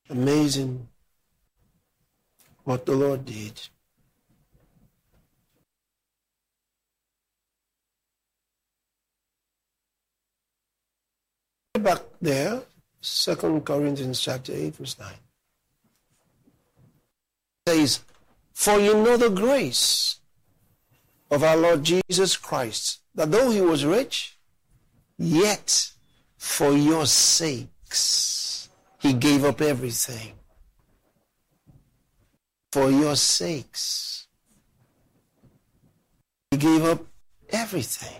Amazing what the Lord did. Back there, 2 Corinthians chapter 8, verse 9. It says, "For you know the grace of our Lord Jesus Christ, that though he was rich, yet for your sakes he gave up everything." For your sakes he gave up everything.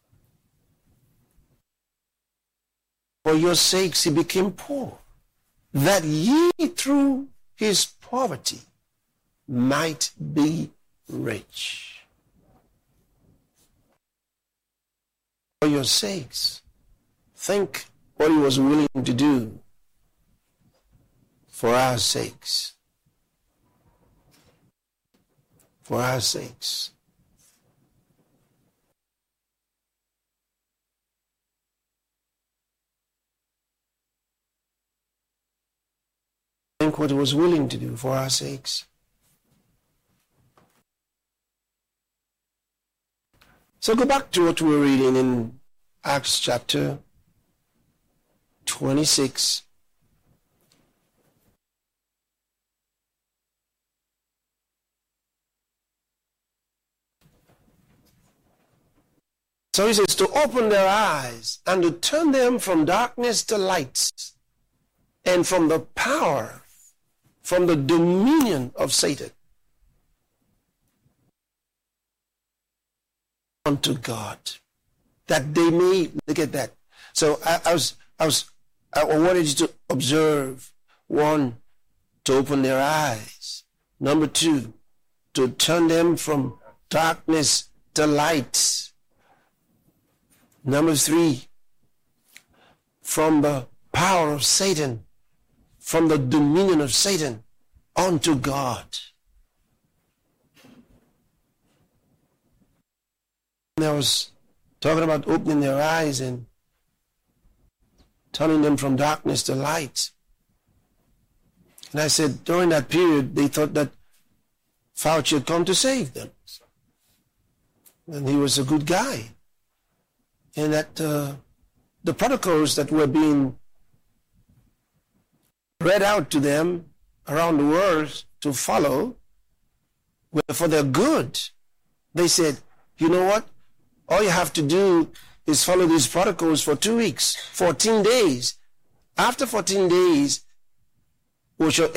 For your sakes he became poor, that ye through his poverty might be rich. For your sakes. Think what he was willing to do for our sakes. For our sakes. Think what he was willing to do for our sakes. So go back to what we were reading in Acts chapter 26. So he says to open their eyes and to turn them from darkness to light, and from the power, from the dominion of Satan unto God, that they may, look at that. So I wanted you to observe, one, to open their eyes. Number two, to turn them from darkness to light. Number three, from the power of Satan, from the dominion of Satan unto God. And I was talking about opening their eyes and turning them from darkness to light. And I said, during that period, they thought that Fauci had come to save them. And he was a good guy. And that the protocols that were being read out to them around the world to follow were for their good. They said, you know what? All you have to do is follow these protocols for 2 weeks, 14 days. After 14 days, we shall